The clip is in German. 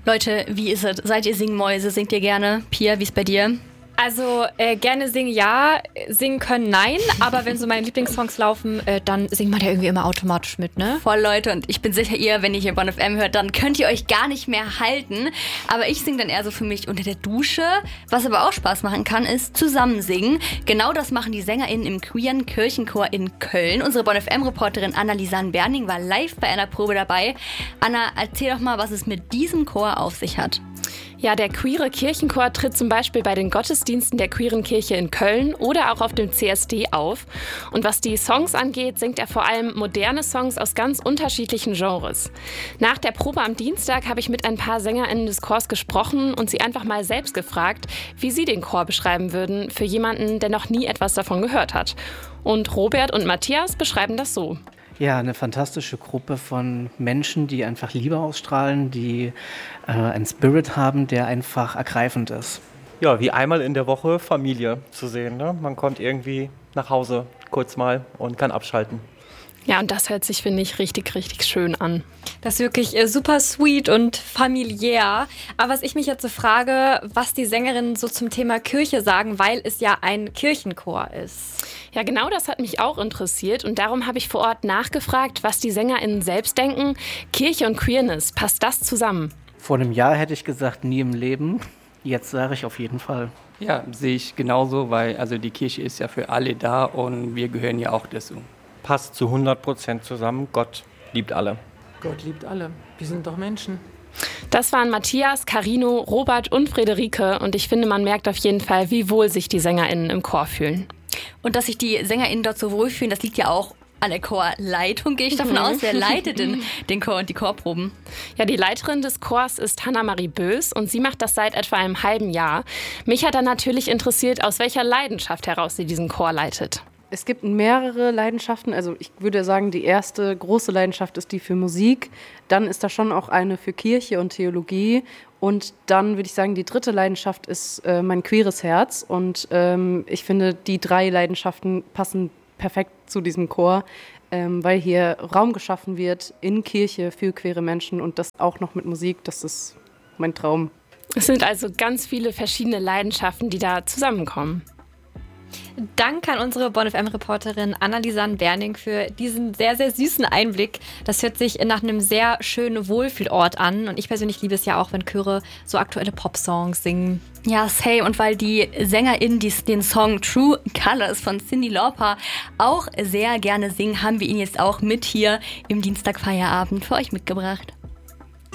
Leute, wie ist es? Seid ihr Singmäuse? Singt ihr gerne? Pia, wie ist bei dir? Also gerne singen ja, singen können nein, aber wenn so meine Lieblingssongs laufen, dann singt man ja irgendwie immer automatisch mit, ne? Voll, Leute, und ich bin sicher, wenn ihr hier Bonn FM hört, dann könnt ihr euch gar nicht mehr halten. Aber ich singe dann eher so für mich unter der Dusche. Was aber auch Spaß machen kann, ist zusammen singen. Genau das machen die SängerInnen im queeren Kirchenchor in Köln. Unsere Bonn FM-Reporterin Anna-Lisanne Berning war live bei einer Probe dabei. Anna, erzähl doch mal, was es mit diesem Chor auf sich hat. Ja, der queere Kirchenchor tritt zum Beispiel bei den Gottesdiensten der queeren Kirche in Köln oder auch auf dem CSD auf. Und was die Songs angeht, singt er vor allem moderne Songs aus ganz unterschiedlichen Genres. Nach der Probe am Dienstag habe ich mit ein paar SängerInnen des Chors gesprochen und sie einfach mal selbst gefragt, wie sie den Chor beschreiben würden für jemanden, der noch nie etwas davon gehört hat. Und Robert und Matthias beschreiben das so. Ja, eine fantastische Gruppe von Menschen, die einfach Liebe ausstrahlen, die einen Spirit haben, der einfach ergreifend ist. Ja, wie einmal in der Woche Familie zu sehen, ne? Man kommt irgendwie nach Hause kurz mal und kann abschalten. Ja, und das hört sich, finde ich, richtig, richtig schön an. Das ist wirklich super sweet und familiär. Aber was ich mich jetzt so frage, was die Sängerinnen so zum Thema Kirche sagen, weil es ja ein Kirchenchor ist. Ja, genau das hat mich auch interessiert und darum habe ich vor Ort nachgefragt, was die SängerInnen selbst denken. Kirche und Queerness, passt das zusammen? Vor einem Jahr hätte ich gesagt, nie im Leben. Jetzt sage ich auf jeden Fall. Ja, sehe ich genauso, weil also die Kirche ist ja für alle da und wir gehören ja auch dazu. Passt zu 100% zusammen. Gott liebt alle. Gott liebt alle. Wir sind doch Menschen. Das waren Matthias, Carino, Robert und Friederike und ich finde, man merkt auf jeden Fall, wie wohl sich die SängerInnen im Chor fühlen. Und dass sich die SängerInnen dort so wohlfühlen, das liegt ja auch an der Chorleitung, gehe ich davon aus. Wer leitet denn den Chor und die Chorproben? Ja, die Leiterin des Chors ist Hanna-Marie Bös und sie macht das seit etwa einem halben Jahr. Mich hat dann natürlich interessiert, aus welcher Leidenschaft heraus sie diesen Chor leitet. Es gibt mehrere Leidenschaften. Also ich würde sagen, die erste große Leidenschaft ist die für Musik. Dann ist da schon auch eine für Kirche und Theologie. Und dann würde ich sagen, die dritte Leidenschaft ist mein queeres Herz. Und ich finde, die 3 Leidenschaften passen perfekt zu diesem Chor, weil hier Raum geschaffen wird in Kirche für queere Menschen und das auch noch mit Musik. Das ist mein Traum. Es sind also ganz viele verschiedene Leidenschaften, die da zusammenkommen. Danke an unsere Bonn FM-Reporterin Anna-Lisanne Berning für diesen sehr, sehr süßen Einblick. Das hört sich nach einem sehr schönen Wohlfühlort an. Und ich persönlich liebe es ja auch, wenn Chöre so aktuelle Popsongs singen. Ja, say, und weil die SängerInnen den Song True Colors von Cyndi Lauper auch sehr gerne singen, haben wir ihn jetzt auch mit hier im Dienstagfeierabend für euch mitgebracht.